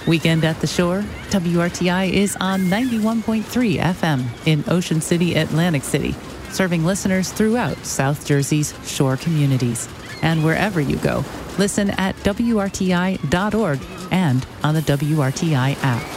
Weekend at the Shore, WRTI is on 91.3 FM in Ocean City, Atlantic City, serving listeners throughout South Jersey's shore communities. And wherever you go, listen at WRTI.org and on the WRTI app.